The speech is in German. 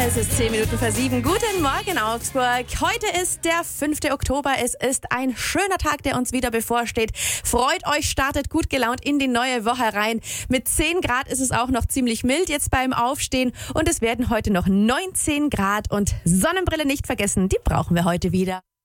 Es ist 10 Minuten vor 7. Guten Morgen, Augsburg. Heute ist der 5. Oktober. Es ist ein schöner Tag, der uns wieder bevorsteht. Freut euch, startet gut gelaunt in die neue Woche rein. Mit 10 Grad ist es auch noch ziemlich mild jetzt beim Aufstehen. Und es werden heute noch 19 Grad. Und Sonnenbrille nicht vergessen, die brauchen wir heute wieder.